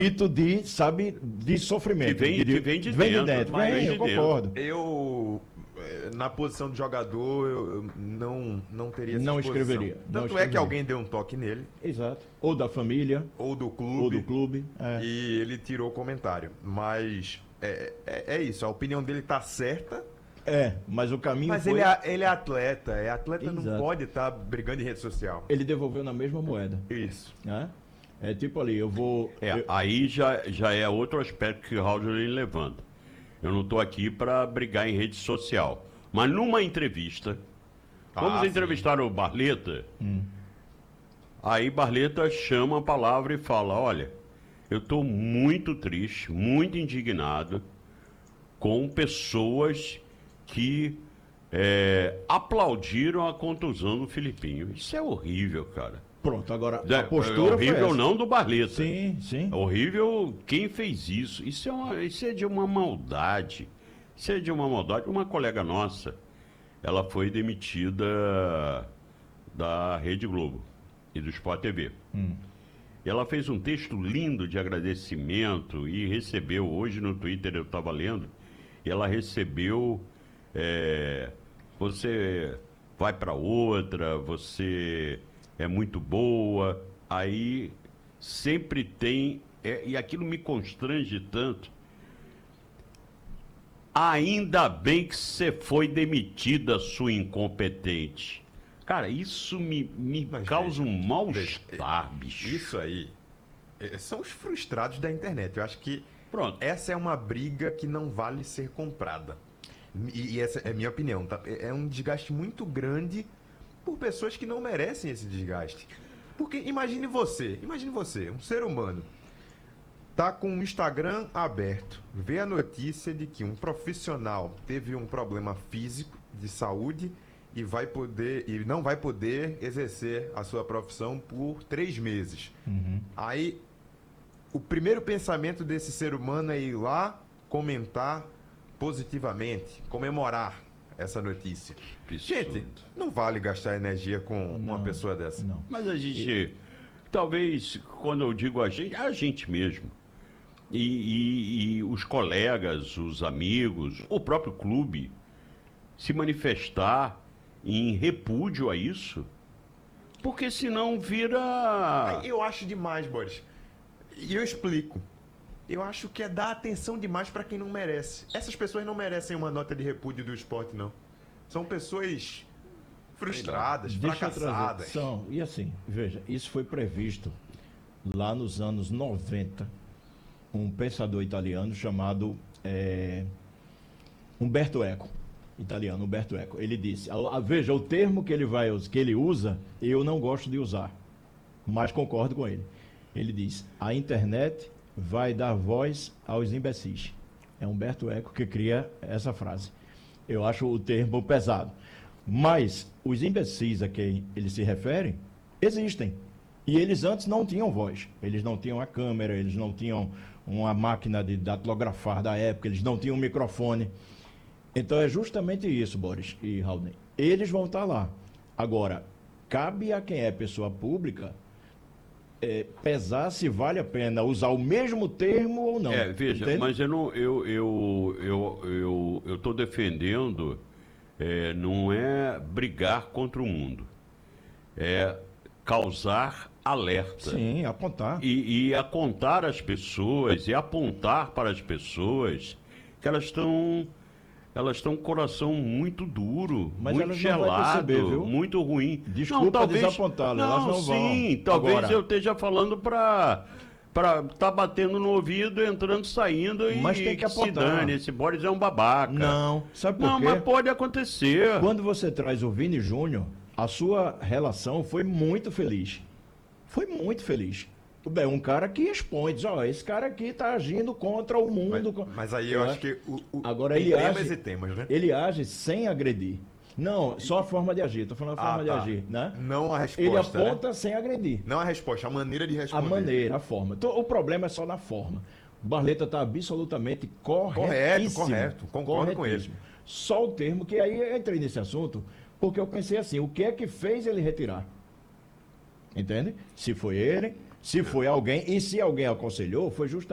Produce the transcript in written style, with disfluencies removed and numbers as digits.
grito de, sabe, de sofrimento. Que vem de dentro. Eu concordo. Na posição de jogador, eu não teria essa Não exposição. escreveria. Tanto é que alguém deu um toque nele. Exato. Ou da família. Ou do clube. E ele tirou o comentário. Mas é isso, a opinião dele tá certa. Mas o caminho Mas foi... ele é atleta. Atleta Exato. não pode estar brigando em rede social. Ele devolveu na mesma moeda. Isso. Né? É tipo ali, eu vou... Aí já é outro aspecto que o Raul levanta. Eu não estou aqui para brigar em rede social. Mas numa entrevista, quando eles entrevistaram o Barleta, aí Barleta chama a palavra e fala, olha, eu estou muito triste, muito indignado com pessoas que aplaudiram a contusão do Filipinho. Isso é horrível, cara. Pronto, agora a postura horrível foi essa. Não do Barleta. Sim. Horrível quem fez isso. Isso é de uma maldade. Isso é de uma maldade. Uma colega nossa, ela foi demitida da Rede Globo e do Sport TV. Ela fez um texto lindo de agradecimento e recebeu, hoje no Twitter eu estava lendo, e ela recebeu, você vai para outra, você... é muito boa, aí sempre tem, e aquilo me constrange tanto. Ainda bem que você foi demitida, sua incompetente. Cara, isso me causa um mal-estar, bicho. Isso aí são os frustrados da internet. Eu acho que essa é uma briga que não vale ser comprada. E essa é a minha opinião, tá? É um desgaste muito grande por pessoas que não merecem esse desgaste. Porque imagine você, um ser humano, tá com o Instagram aberto, vê a notícia de que um profissional teve um problema físico de saúde e não vai poder exercer a sua profissão por 3 meses. Aí, o primeiro pensamento desse ser humano é ir lá comentar positivamente, comemorar essa notícia. Gente, não vale gastar energia com uma pessoa dessa. Não. Mas a gente, talvez, quando eu digo a gente mesmo, e os colegas, os amigos, o próprio clube, se manifestar em repúdio a isso, porque senão vira... Eu acho demais, Boris. E eu explico. Eu acho que é dar atenção demais para quem não merece. Essas pessoas não merecem uma nota de repúdio do esporte, não. São pessoas frustradas, fracassadas. E assim, veja, isso foi previsto lá nos anos 90. Um pensador italiano chamado Umberto Eco. Umberto Eco. Ele disse, veja, o termo que ele usa, eu não gosto de usar, mas concordo com ele. Ele diz, a internet vai dar voz aos imbecis. É Humberto Eco que cria essa frase. Eu acho o termo pesado. Mas os imbecis a quem eles se referem existem. E eles antes não tinham voz. Eles não tinham a câmera, eles não tinham uma máquina de datilografar da época, eles não tinham um microfone. Então é justamente isso, Boris e Raul. Eles vão estar lá. Agora, cabe a quem é pessoa pública pesar se vale a pena usar o mesmo termo ou não. Veja, entende? Mas eu estou defendendo, não é brigar contra o mundo, é causar alerta. Sim, apontar. E apontar as pessoas, e apontar para as pessoas que elas estão com o coração muito duro, mas muito gelado, perceber, muito ruim. Desculpa desapontá-las, elas não vão. Sim, talvez agora... eu esteja falando para tá batendo no ouvido, entrando, saindo mas e tem que apontar. Se dane, esse Boris é um babaca. Não, sabe por quê? Não, mas pode acontecer. Quando você traz o Vini Júnior, a sua relação foi muito feliz. Foi muito feliz. É um cara que expõe, diz, esse cara aqui tá agindo contra o mundo. Mas aí eu acho que agora tem ele temas age, e temas, né? Ele age sem agredir. Não, só a forma de agir. Tô falando a forma de agir, né? Não a resposta. Ele aponta sem agredir. Não a resposta, a maneira de responder. A maneira, a forma. Então, o problema é só na forma. O Barleta está absolutamente correto. Concordo com ele. Só o termo, que aí eu entrei nesse assunto, porque eu pensei assim, o que é que fez ele retirar? Entende? Se foi ele, Se foi alguém, e se alguém aconselhou, foi justamente